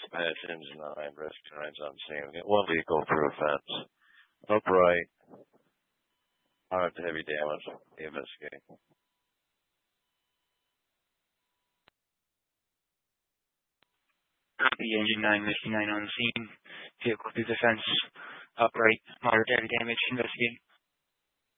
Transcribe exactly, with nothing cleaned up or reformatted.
patch engine nine, risk signs on scene. We got one vehicle through a fence. Upright. Armed to heavy damage. Investigate. Copy, engine nine, whiskey nine on scene. Vehicle through the fence. Upright. Moderate heavy damage. Investigate.